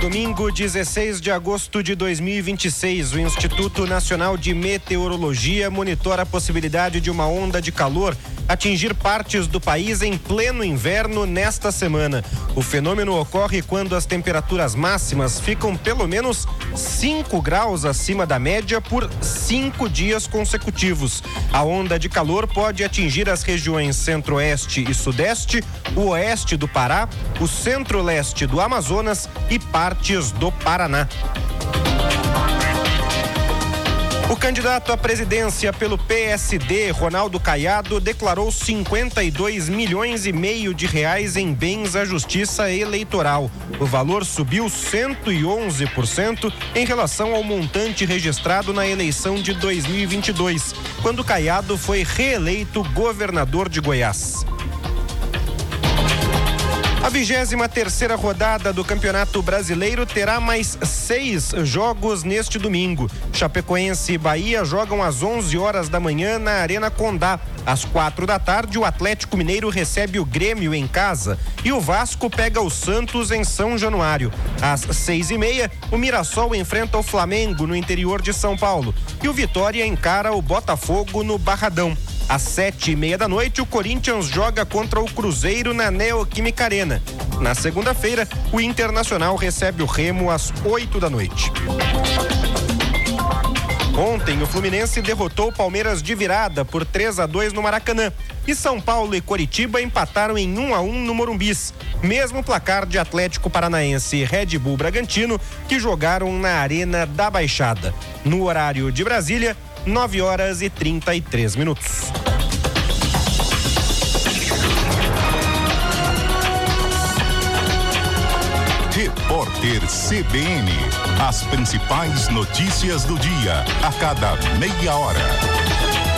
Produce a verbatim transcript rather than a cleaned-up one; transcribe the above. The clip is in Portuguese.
domingo, dezesseis de agosto de dois mil e vinte e seis, o Instituto Nacional de Meteorologia monitora a possibilidade de uma onda de calor atingir partes do país em pleno inverno nesta semana. O fenômeno ocorre quando as temperaturas máximas ficam pelo menos cinco graus acima da média por cinco dias consecutivos. A onda de calor pode atingir as regiões centro-oeste e sudeste, o oeste do Pará, o centro-leste do Amazonas e partes do Paraná. O candidato à presidência pelo P S D, Ronaldo Caiado, declarou cinquenta e dois milhões e meio de reais em bens à justiça eleitoral. O valor subiu cento e onze por cento em relação ao montante registrado na eleição de dois mil e vinte e dois, quando Caiado foi reeleito governador de Goiás. A vigésima terceira rodada do Campeonato Brasileiro terá mais seis jogos neste domingo. Chapecoense e Bahia jogam às onze horas da manhã na Arena Condá. Às quatro da tarde, o Atlético Mineiro recebe o Grêmio em casa e o Vasco pega o Santos em São Januário. Às seis e meia, o Mirassol enfrenta o Flamengo no interior de São Paulo e o Vitória encara o Botafogo no Barradão. Às sete e meia da noite, o Corinthians joga contra o Cruzeiro na Neoquímica Arena. Na segunda-feira, o Internacional recebe o Remo às oito da noite. Ontem, o Fluminense derrotou o Palmeiras de virada por três a dois no Maracanã. E São Paulo e Coritiba empataram em um a um no Morumbis. Mesmo placar de Atlético Paranaense e Red Bull Bragantino, que jogaram na Arena da Baixada. No horário de Brasília, nove horas e trinta e três minutos. Repórter C B N. As principais notícias do dia, a cada meia hora.